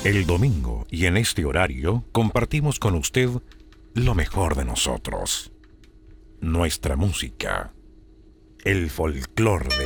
El domingo y en este horario compartimos con usted lo mejor de nosotros, nuestra música, el folclore de